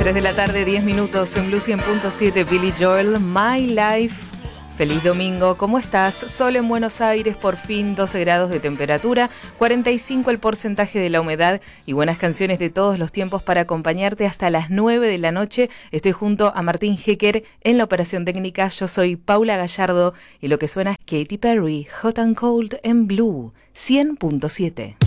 3 de la tarde, 10 minutos en Blue 100.7, Billy Joel, My Life. Feliz domingo, ¿cómo estás? Sol en Buenos Aires, por fin 12 grados de temperatura, 45 el porcentaje de la humedad y buenas canciones de todos los tiempos para acompañarte hasta las 9 de la noche. Estoy junto a Martín Hecker en la operación técnica. Yo soy Paula Gallardo y lo que suena es Katy Perry, Hot and Cold en Blue 100.7.